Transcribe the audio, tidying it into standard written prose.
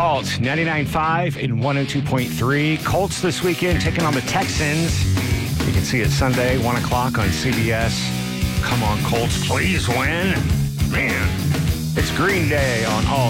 Alt 99.5 and 102.3. Colts this weekend taking on the Texans. You can see it Sunday, 1 o'clock on CBS. Come on, Colts, please win. Man, it's Green Day on Alt.